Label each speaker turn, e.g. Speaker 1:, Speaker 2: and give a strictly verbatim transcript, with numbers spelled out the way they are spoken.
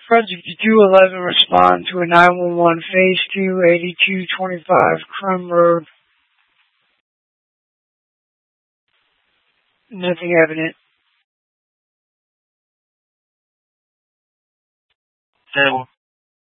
Speaker 1: Project two eleven respond to a nine one one Phase two, eighty-two twenty-five Crum Road. Nothing evident.
Speaker 2: Stable.